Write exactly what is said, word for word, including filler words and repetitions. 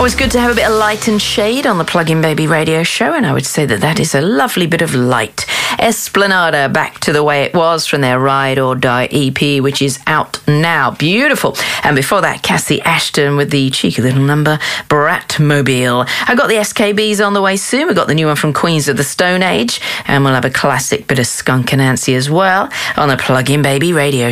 Always good to have a bit of light and shade on the Plug-in Baby radio show, and I would say that that is a lovely bit of light. Esplanada, Back to the Way It Was, from their Ride or Die E P, which is out now. Beautiful. And before that, Cassie Ashton with the cheeky little number, Bratmobile. I've got the S K Bs on the way soon. We've got the new one from Queens of the Stone Age, and we'll have a classic bit of Skunk Anansie as well on the Plug-in Baby radio show.